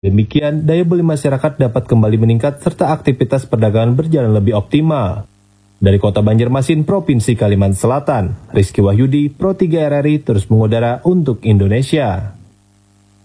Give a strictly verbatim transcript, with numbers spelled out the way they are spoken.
Demikian, daya beli masyarakat dapat kembali meningkat serta aktivitas perdagangan berjalan lebih optimal. Dari Kota Banjarmasin, Provinsi Kalimantan Selatan, Rizky Wahyudi, Pro tiga R R I terus mengudara untuk Indonesia.